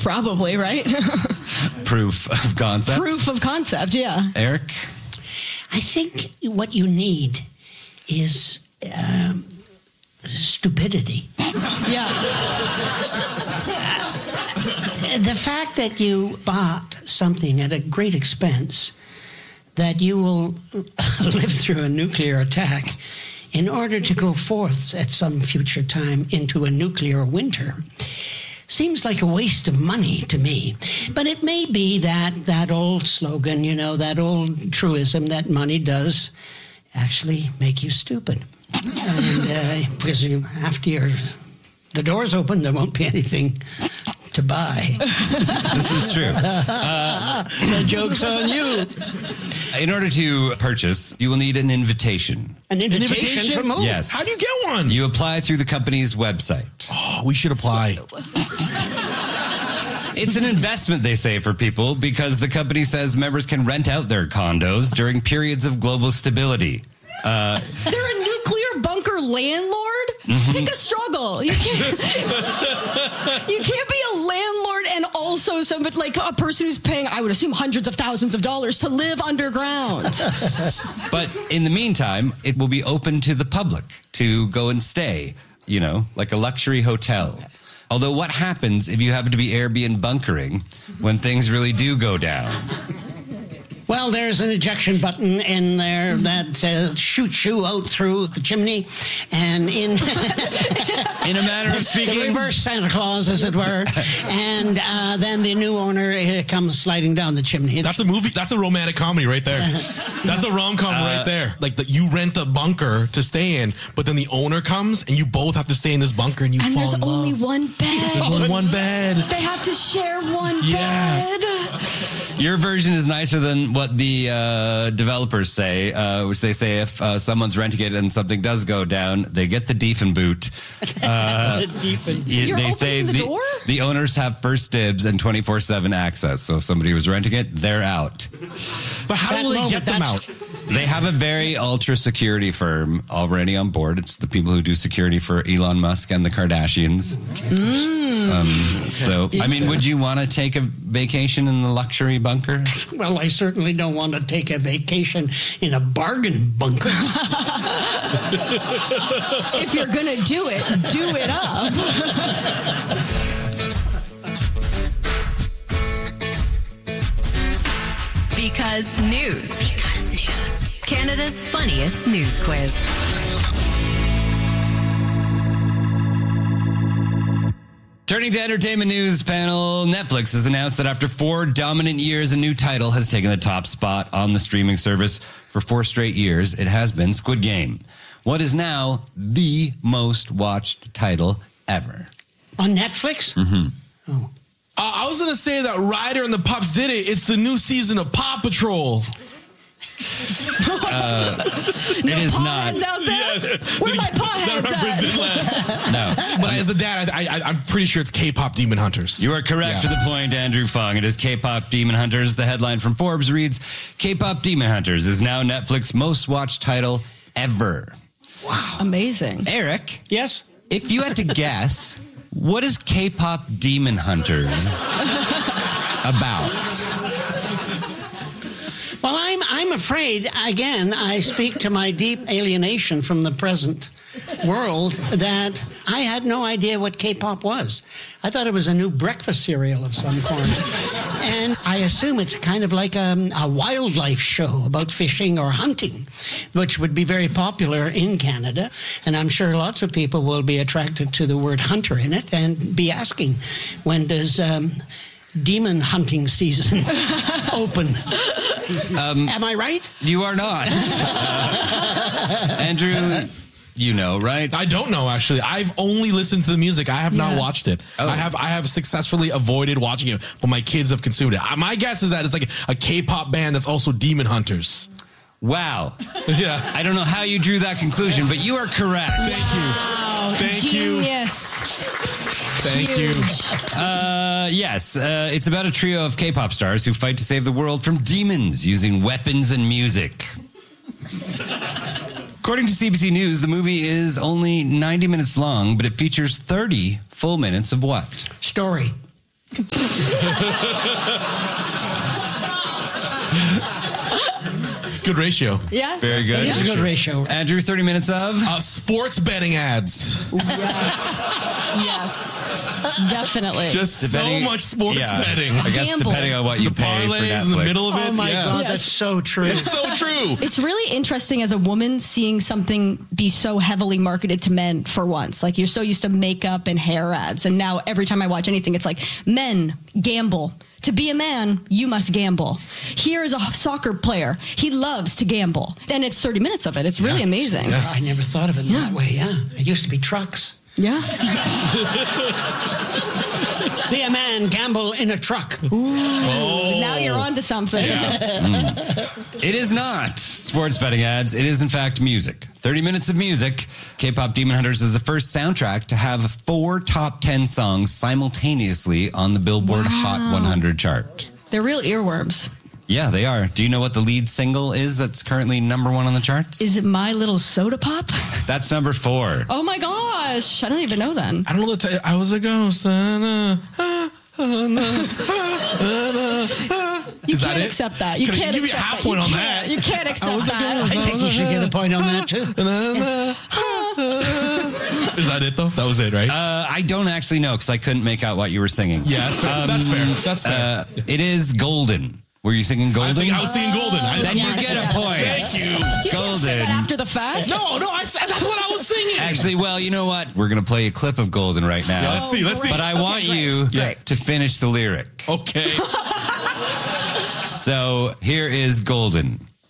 Probably, right? Proof of concept. Proof of concept, yeah. Eric? I think what you need is stupidity. Yeah. The fact that you bought something at a great expense, that you will live through a nuclear attack in order to go forth at some future time into a nuclear winter, seems like a waste of money to me. But it may be that old slogan, that old truism that money does actually make you stupid. And because after the door's open, there won't be anything to buy. This is true. The joke's on you. In order to purchase, you will need an invitation. An invitation from who? Yes. How do you get one? You apply through the company's website. Oh, we should apply. It's an investment, they say, for people because the company says members can rent out their condos during periods of global stability. They're a nuclear bunker landlord? Pick a struggle. You can't be a landlord and also somebody like a person who's paying, I would assume, hundreds of thousands of dollars to live underground. But in the meantime, it will be open to the public to go and stay, like a luxury hotel. Although what happens if you happen to be Airbnb bunkering when things really do go down? Well, there's an ejection button in there that shoots you out through the chimney, and in a manner of speaking, the reverse Santa Claus, as it were, and then the new owner comes sliding down the chimney. That's a movie. That's a romantic comedy right there. That's a rom-com right there. Like you rent a bunker to stay in, but then the owner comes and you both have to stay in this bunker, and you fall in love. And there's only one bed. There's only one bed. They have to share one bed. Your version is nicer than what the developers say, which they say if someone's renting it and something does go down, they get the Diefenboot. You're they say opening the door? The owners have first dibs and 24/7 access. So if somebody was renting it, they're out. But how will they get them out? They have a very ultra security firm already on board. It's the people who do security for Elon Musk and the Kardashians. So, I mean, would you want to take a vacation in the luxury bunker? Well, I certainly don't want to take a vacation in a bargain bunker. If you're going to do it up. Because News. Canada's funniest news quiz. Turning to entertainment news panel, Netflix has announced that after 4 dominant years, a new title has taken the top spot on the streaming service. For 4 straight years, it has been Squid Game. What is now the most watched title ever? On Netflix? Mm-hmm. Oh. I was going to say that Ryder and the Pups did it. It's the new season of Paw Patrol. It is not. Out there? Where are my paw heads at? No. But as a dad, I'm pretty sure it's K-pop Demon Hunters. You are correct to the point, Andrew Fung. It is K-pop Demon Hunters. The headline from Forbes reads, K-pop Demon Hunters is now Netflix's most watched title ever. Wow. Amazing. Eric? Yes? If you had to guess, what is K-pop Demon Hunters about? Well, I'm afraid, again, I speak to my deep alienation from the present world, that I had no idea what K-pop was. I thought it was a new breakfast cereal of some kind. And I assume it's kind of like a wildlife show about fishing or hunting, which would be very popular in Canada. And I'm sure lots of people will be attracted to the word hunter in it and be asking, when does demon hunting season open? Am I right? You are not. Andrew, you know, right? I don't know, actually. I've only listened to the music. I have not watched it. Oh. I have successfully avoided watching it, but my kids have consumed it. My guess is that it's like a K-pop band that's also demon hunters. Wow. Yeah. I don't know how you drew that conclusion, but you are correct. Thank you. Wow. Thank you. Genius. Thank you. Yes, it's about a trio of K-pop stars who fight to save the world from demons using weapons and music. According to CBC News, the movie is only 90 minutes long, but it features 30 full minutes of what? Story. It's a good ratio. Yeah. Very good. It's a good ratio. Andrew, 30 minutes of? Sports betting ads. Yes. Yes. Definitely. Just Depending- so much sports yeah. betting. I guess Gamble. depending on what you The pay for parlays Netflix. in the middle of it. Oh my God, Yes. that's so true. It's so true. It's really interesting as a woman seeing something be so heavily marketed to men for once. Like, you're so used to makeup and hair ads. And now every time I watch anything, it's like, men, gamble. To be a man, you must gamble. Here is a soccer player. He loves to gamble. And it's 30 minutes of it. It's really amazing. I never thought of it in that way. Yeah, it used to be trucks. Yeah. Be a man, gamble in a truck. Now you're on to something. It is not sports betting ads. It is, in fact, music. 30 minutes of music. K-Pop Demon Hunters is the first soundtrack to have 4 top 10 songs simultaneously on the Billboard Hot 100 chart. They're real earworms. Yeah, they are. Do you know what the lead single is that's currently number 1 on the charts? Is it My Little Soda Pop? That's number 4. Oh my gosh. I don't even know then. I don't know the I was a ghost. You Is that can't it? accept that. You Can I can't give you a accept half that. point You on can't. that? You can't accept that. I think you should get a point on that too. Is that it though? That was it, right? I don't actually know because I couldn't make out what you were singing. Yeah, that's fair. That's fair. That's fair. It is Golden. Were you singing Golden? I think I was singing Golden. Then you Yes, get yes. a point. Thank you. You can't say that Golden. after the fact. No, that's what I was singing. Actually, well, you know what? We're going to play a clip of Golden right now. Yeah, let's see. Let's see. But I want great. you Great. to finish the lyric. Okay. So here is Golden.